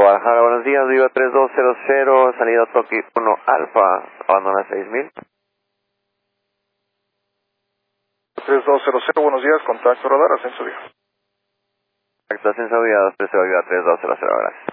Guadalajara, buenos días, Viva 3200, salida Toki 1 Alfa, abandona 6000. 3200, buenos días, contacto radar, ascenso Viva. Contacto ascenso Viva 23 Viva 3200, gracias.